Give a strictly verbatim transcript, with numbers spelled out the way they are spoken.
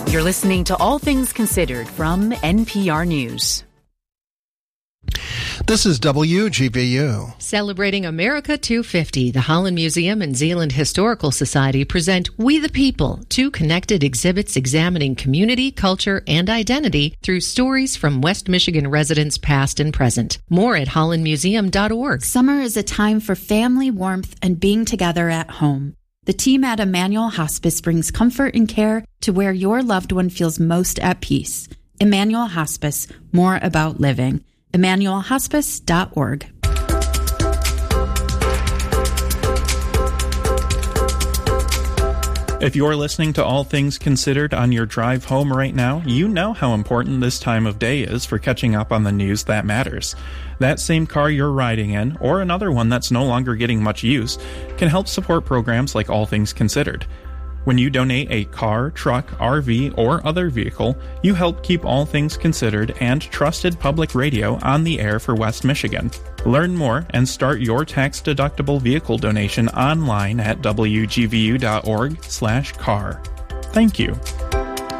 You're listening to All Things Considered from N P R News. This is W G B U. Celebrating America two fifty, the Holland Museum and Zeeland Historical Society present We the People, two connected exhibits examining community, culture, and identity through stories from West Michigan residents past and present. More at holland museum dot org. Summer is a time for family warmth and being together at home. The team at Emmanuel Hospice brings comfort and care to where your loved one feels most at peace. Emmanuel Hospice, more about living. emmanuel hospice dot org. If you're listening to All Things Considered on your drive home right now, you know how important this time of day is for catching up on the news that matters. That same car you're riding in, or another one that's no longer getting much use, can help support programs like All Things Considered. When you donate a car, truck, R V, or other vehicle, you help keep All Things Considered and trusted public radio on the air for West Michigan. Learn more and start your tax-deductible vehicle donation online at w g v u dot org slash car. Thank you.